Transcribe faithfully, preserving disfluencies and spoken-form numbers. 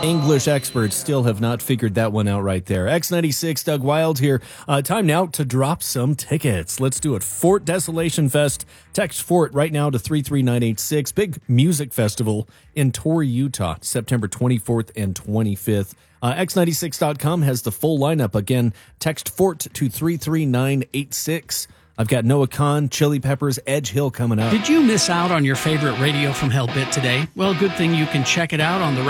English experts still have not figured that one out right there. X ninety-six, Doug Wild here. Uh, time now to drop some tickets. Let's do it. Fort Desolation Fest. Text Fort right now to three three nine eight six. Big music festival in Torrey, Utah, September twenty-fourth and twenty-fifth. Uh, X ninety-six dot com has the full lineup. Again, text Fort to three three nine eight six. I've got Noah Kahan, Chili Peppers, Edge Hill coming up. Did you miss out on your favorite Radio from Hell bit today? Well, good thing you can check it out on the